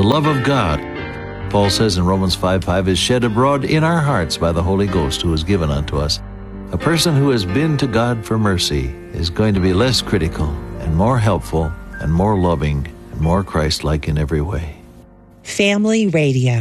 The love of God, Paul says in Romans 5:5, is shed abroad in our hearts by the Holy Ghost who is given unto us. A person who has been to God for mercy is going to be less critical and more helpful and more loving and more Christ-like in every way. Family Radio.